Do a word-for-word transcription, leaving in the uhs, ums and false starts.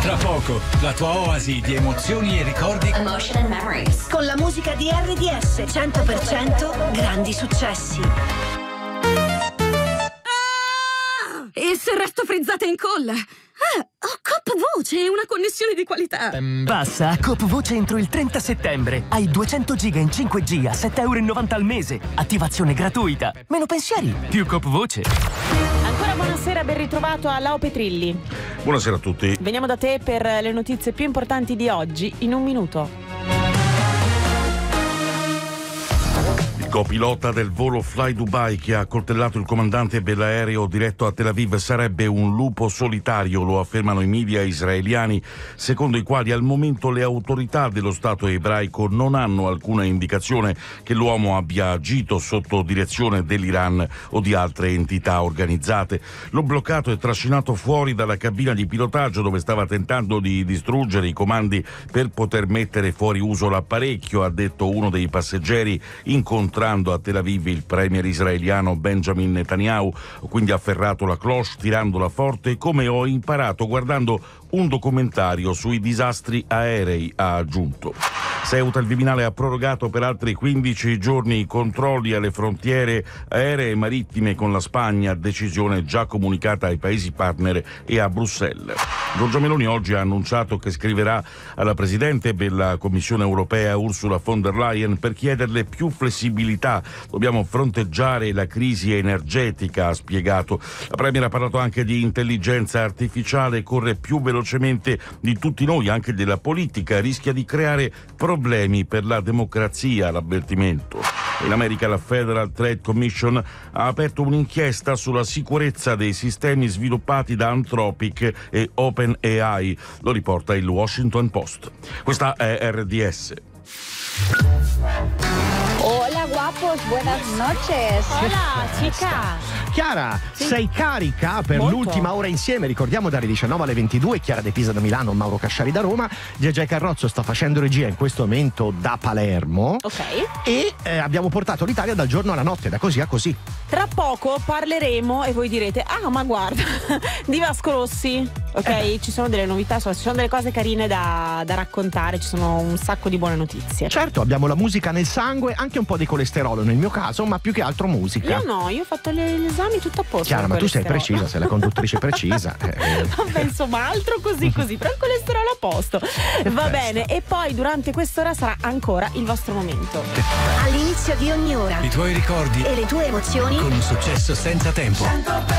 Tra poco, la tua oasi di emozioni e ricordi. Emotion and Memories. Con la musica di R D S cento per cento grandi successi. Ah! E se resto frizzata in colla? Ah, ho Coop Voce e una connessione di qualità. Passa a Coop Voce entro il trenta settembre. Hai duecento giga in cinque G a sette e novanta euro al mese. Attivazione gratuita. Meno pensieri, più Coop Voce. Ancora buonasera, ben ritrovato a Lao Petrilli. Buonasera a tutti. Veniamo da te per le notizie più importanti di oggi in un minuto. Il copilota del volo Fly Dubai che ha accoltellato il comandante dell'aereo diretto a Tel Aviv sarebbe un lupo solitario, lo affermano i media israeliani, secondo i quali al momento le autorità dello Stato ebraico non hanno alcuna indicazione che l'uomo abbia agito sotto direzione dell'Iran o di altre entità organizzate. L'ho bloccato e trascinato fuori dalla cabina di pilotaggio dove stava tentando di distruggere i comandi per poter mettere fuori uso l'apparecchio, ha detto uno dei passeggeri incontrando a Tel Aviv il premier israeliano Benjamin Netanyahu. Ho quindi afferrato la cloche tirandola forte, come ho imparato guardando un documentario sui disastri aerei, ha aggiunto. Ceuta, il Viminale ha prorogato per altri quindici giorni i controlli alle frontiere aeree e marittime con la Spagna, decisione già comunicata ai paesi partner e a Bruxelles. Giorgia Meloni oggi ha annunciato che scriverà alla Presidente della Commissione europea Ursula von der Leyen per chiederle più flessibilità. Dobbiamo fronteggiare la crisi energetica, ha spiegato. La Premier ha parlato anche di intelligenza artificiale, corre più velocemente di tutti noi, anche della politica, rischia di creare problemi per la democrazia, l'avvertimento. In America la Federal Trade Commission ha aperto un'inchiesta sulla sicurezza dei sistemi sviluppati da Anthropic e OpenAI, lo riporta il Washington Post. Questa è R D S. Hola guapos, buenas noches. Hola, chica. Chiara, Sì. sei carica per Molto. l'ultima ora insieme, ricordiamo dalle diciannove alle ventidue, Chiara De Pisa da Milano, Mauro Casciari da Roma, G J Carrozzo sta facendo regia in questo momento da Palermo. Ok. E eh, abbiamo portato l'Italia dal giorno alla notte, da così a così. Tra poco parleremo e voi direte: ah, ma guarda, di Vasco Rossi. Ok, Eh. ci sono delle novità, insomma, ci sono delle cose carine da, da raccontare, ci sono un sacco di buone notizie. Certo, abbiamo la musica nel sangue, anche un po' di colesterolo nel mio caso, ma più che altro musica. Io no, io ho fatto le, gli esami tutto a posto. Chiara, ma tu sei colesterolo. precisa, sei la conduttrice precisa. Eh. Vabbè, insomma, altro così così, però il colesterolo a posto. Va bene, e poi durante quest'ora sarà ancora il vostro momento. All'inizio di ogni ora I tuoi ricordi e le tue emozioni con un successo senza tempo.